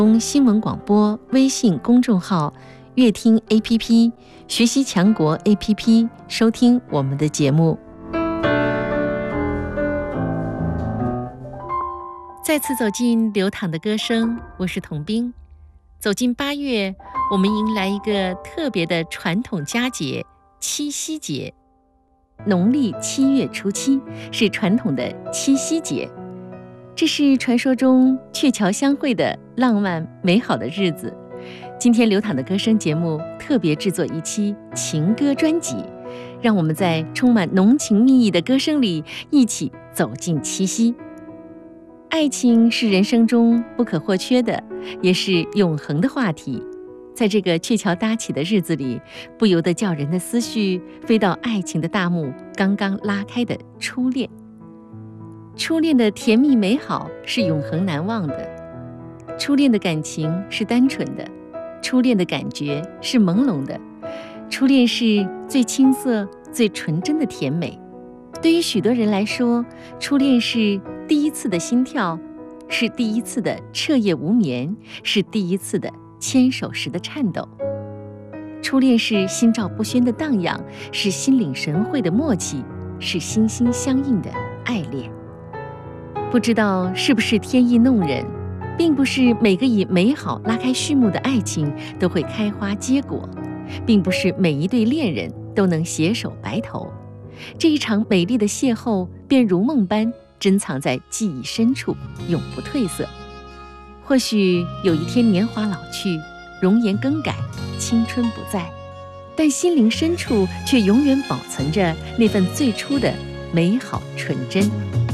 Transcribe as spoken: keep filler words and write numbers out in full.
用新闻广播微信公众号乐听 A P P 学习强国 A P P 收听我们的节目。再次走进流淌的歌声，我是童冰。走进八月，我们迎来一个特别的传统佳节——七夕节。农历七月初七是传统的七夕节，这是传说中鹊桥相会的浪漫美好的日子。今天流淌的歌声节目特别制作一期情歌专辑，让我们在充满浓情蜜意的歌声里一起走进七夕。爱情是人生中不可或缺的，也是永恒的话题。在这个鹊桥搭起的日子里，不由得叫人的思绪飞到爱情的大幕刚刚拉开的初恋。初恋的甜蜜美好是永恒难忘的，初恋的感情是单纯的，初恋的感觉是朦胧的，初恋是最青涩、最纯真的甜美。对于许多人来说，初恋是第一次的心跳，是第一次的彻夜无眠，是第一次的牵手时的颤抖。初恋是心照不宣的荡漾，是心领神会的默契，是心心相印的爱恋。不知道是不是天意弄人，并不是每个以美好拉开序幕的爱情都会开花结果，并不是每一对恋人都能携手白头。这一场美丽的邂逅便如梦般珍藏在记忆深处，永不褪色。或许有一天年华老去，容颜更改，青春不在，但心灵深处却永远保存着那份最初的美好纯真。